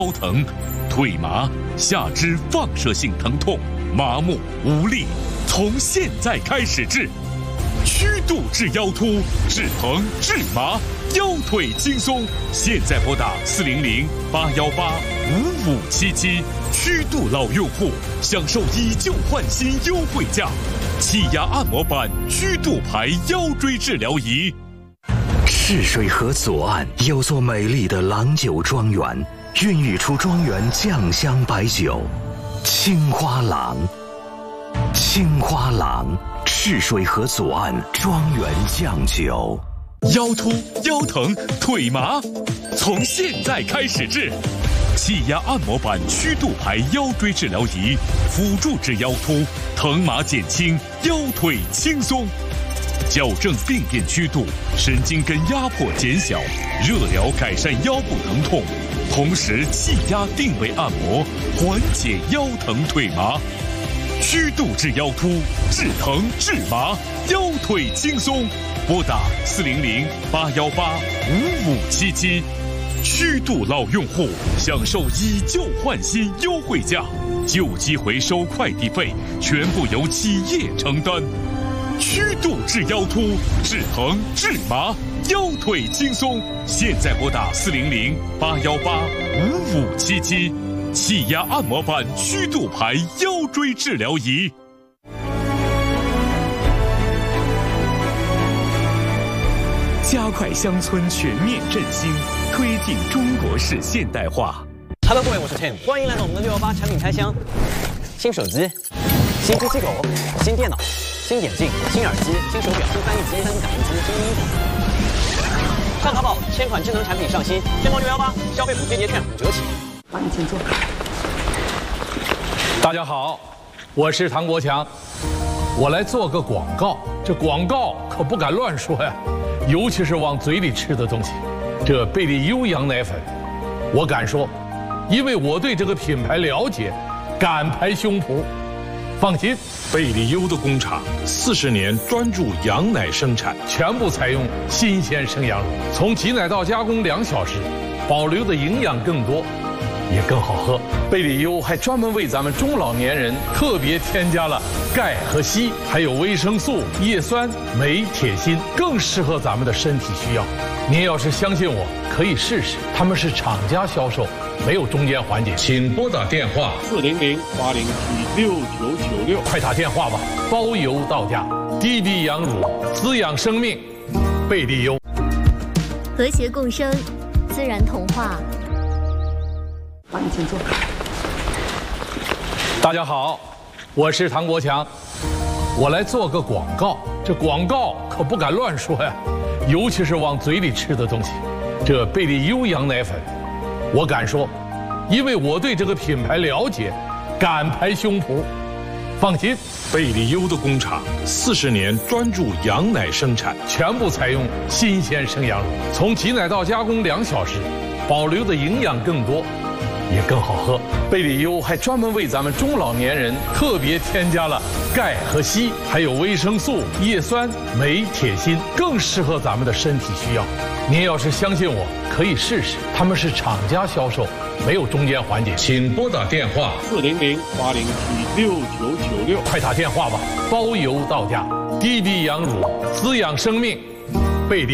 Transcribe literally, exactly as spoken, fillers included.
腰疼、腿麻、下肢放射性疼痛、麻木无力，从现在开始治。曲度治腰突，治疼治麻，腰腿轻松。现在拨打四零零八幺八五五七七，曲度老用户享受以旧换新优惠价，气压按摩板曲度牌腰椎治疗仪。 赤水河左岸有座美丽的郎酒庄园，孕育出庄园酱香白酒，青花郎。青花郎，赤水河左岸庄园酱酒。 腰突、腰疼、腿麻，从现在开始治。气压按摩板曲度牌腰椎治疗仪，辅助治腰突，疼麻减轻，腰腿轻松。矫正病变曲度，神经根压迫减小，热疗改善腰部疼痛，同时气压定位按摩，缓解腰疼腿麻。曲度治腰突，治疼治麻，腰腿轻松。拨打四零零八幺八五五七七，曲度老用户享受以旧换新优惠价，旧机回收快递费全部由企业承担。曲度治腰突，治疼治麻，腰腿轻松。现在拨打四零零八幺八五五七七，气压按摩板曲度牌腰椎治疗仪。加快乡村全面振兴，推进中国式现代化。 Hello， 各位，我是 Tim， 欢迎来到我们的六幺八产品开箱。新手机、新机器狗、新电脑、新眼镜、新耳机、新手表、新翻译机、新打印机、新衣服。上淘宝，千款智能产品上新，天猫六幺八消费补贴节券五折起。 帮你请坐。 大家好，我是唐国强，我来做个广告。这广告可不敢乱说呀，尤其是往嘴里吃的东西。这贝利优羊奶粉，我敢说，因为我对这个品牌了解，敢拍胸脯。放心， 贝利优的工厂四十年专注羊奶生产， 全部采用新鲜生羊乳，从挤奶到加工两小时，保留的营养更多，也更好喝。贝利优还专门为咱们中老年人特别添加了钙和硒，还有维生素、叶酸、镁、铁、锌，更适合咱们的身体需要。您要是相信我，可以试试，他们是厂家销售，没有中间环节。 请拨打电话四零零八零七六九九六， 快打电话吧，包邮到家。低低羊乳，滋养生命，贝利优。 和谐共生，自然童话。 帮你请坐。 大家好，我是唐国强，我来做个广告。这广告可不敢乱说呀，尤其是往嘴里吃的东西。这贝利优羊奶粉，我敢说，因为我对这个品牌了解，敢拍胸脯。放心， 贝利优的工厂四十年专注羊奶生产， 全部采用新鲜生羊乳，从挤奶到加工两小时，保留的营养更多，也更好喝。贝利优还专门为咱们中老年人特别添加了钙和硒，还有维生素、叶酸、镁、铁、锌，更适合咱们的身体需要。您要是相信我，可以试试，他们是厂家销售，没有中间环节。 请拨打电话四零零八零七六九九六， 快打电话吧，包邮到家。低低羊乳，滋养生命，贝利。